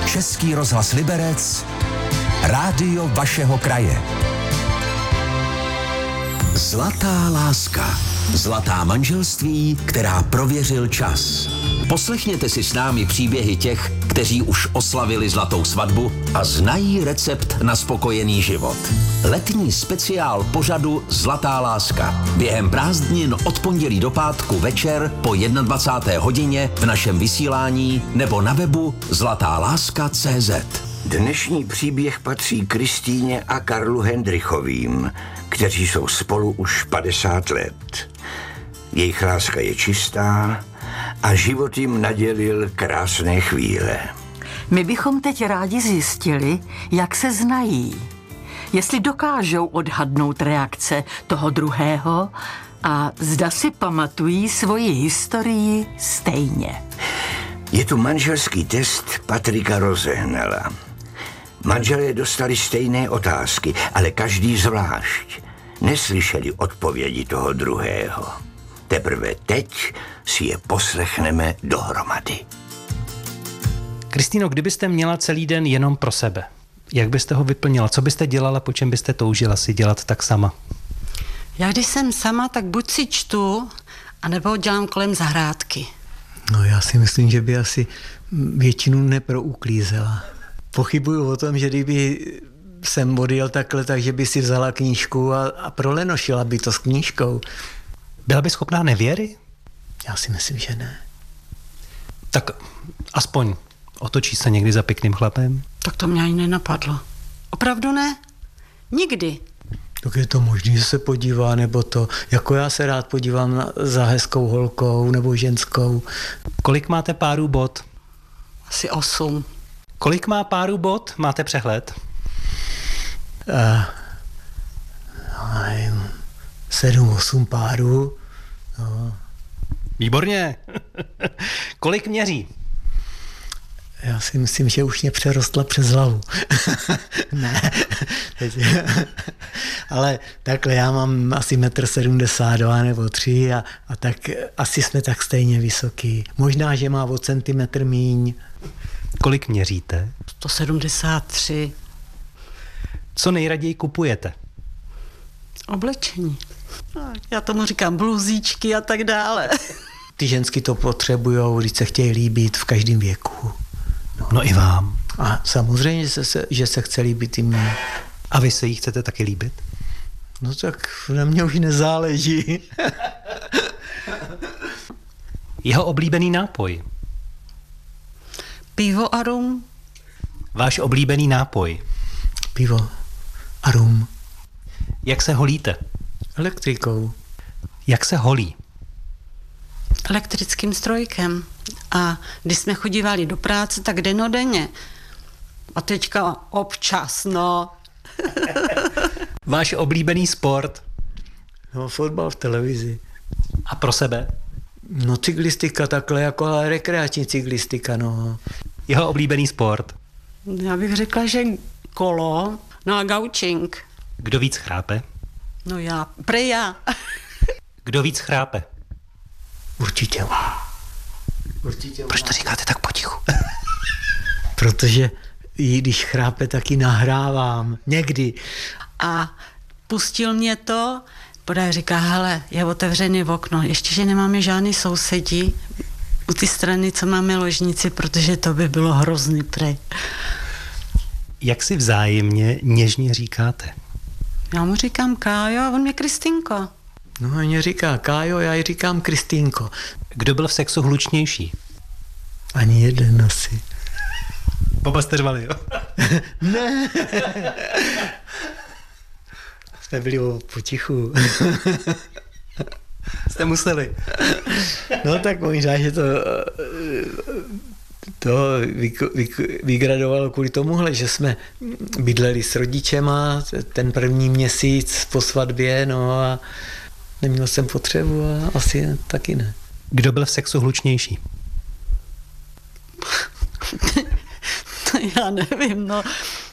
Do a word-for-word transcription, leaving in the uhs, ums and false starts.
Český rozhlas Liberec, rádio vašeho kraje. Zlatá láska. Zlatá manželství, která prověřil čas. Poslechněte si s námi příběhy těch, kteří už oslavili zlatou svatbu a znají recept na spokojený život. Letní speciál pořadu Zlatá láska. Během prázdnin od pondělí do pátku večer po dvacáté první hodině v našem vysílání nebo na webu zlatáláska tečka cé zet. Dnešní příběh patří Kristýně a Karlu Hendrychovým, kteří jsou spolu už padesát let. Jejich láska je čistá a život jim nadělil krásné chvíle. My bychom teď rádi zjistili, jak se znají. Jestli dokážou odhadnout reakce toho druhého a zda si pamatují svoji historii stejně. Je tu manželský test Patrika Rozehnala. Manželé dostali stejné otázky, ale každý zvlášť. Neslyšeli odpovědi toho druhého. Teprve teď si je poslechneme dohromady. Kristýno, kdybyste měla celý den jenom pro sebe, jak byste ho vyplnila? Co byste dělala, po čem byste toužila si dělat tak sama? Já když jsem sama, tak buď si čtu, anebo dělám kolem zahrádky. No já si myslím, že by asi většinu neprouklízela. Pochybuju o tom, že kdyby jsem odjel takhle, takže by si vzala knížku a, a prolenošila by to s knížkou. Byla by schopná nevěry? Já si myslím, že ne. Tak aspoň otočí se někdy za pěkným chlapem? Tak to mě ani nenapadlo. Opravdu ne? Nikdy. Tak je to možné, že se podívá, nebo to, jako já se rád podívám na, za hezkou holkou nebo ženskou. Kolik máte párů bot? Asi osm. Kolik má párů bot? Máte přehled? Uh, nevím, sedm, osm párů. No. Výborně. Kolik měří? Já si myslím, že už mě přerostla přes hlavu. Ne. Ale takhle já mám asi metr sedmdesát dva nebo tři a, a tak asi jsme tak stejně vysoký. Možná, že má o centimetr míň. Kolik měříte? sto sedmdesát tři. Co nejraději kupujete? Oblečení. Já tomu říkám bluzíčky a tak dále. Ty žensky to potřebujou, když se chtějí líbit v každém věku. No, no i vám. A samozřejmě, že se, že se chce líbit i mně. A vy se jí chcete taky líbit? No tak na mě už nezáleží. Jeho oblíbený nápoj? Pivo a rum. Váš oblíbený nápoj? Pivo a rum. Jak se holíte? Elektrikou. Jak se holí? Elektrickým strojkem. A když jsme chodívali do práce, tak denodenně. A teďka občas, no. Váš oblíbený sport? No, fotbal v televizi. A pro sebe? No, cyklistika takhle, jako ale rekreační cyklistika, no. Jeho oblíbený sport? Já bych řekla, že kolo, no a gaučing. Kdo víc chrápe? No já, prej já. Kdo víc chrápe? Určitě. Určitě. Proč to říkáte tak potichu? Protože i když chrápe, tak ji nahrávám. Někdy. A pustil mě to, podaj říká, hele, je otevřený v okno, ještě, že nemáme žádný sousedí u ty strany, co máme ložnici, protože to by bylo hrozný prej. Jak si vzájemně něžně říkáte? Já mu říkám Kájo a on mě Kristýnko. No a mě říká Kájo, já ji říkám Kristýnko. Kdo byl v sexu hlučnější? Ani jeden asi. Oba jste řvali, jo? Ne. Jsme byli potichu. Jste museli. No tak možná, že to, to vygradovalo kvůli tomuhle, že jsme bydleli s rodičema ten první měsíc po svatbě, no a neměl jsem potřebu a asi taky ne. Kdo byl v sexu To já nevím, no.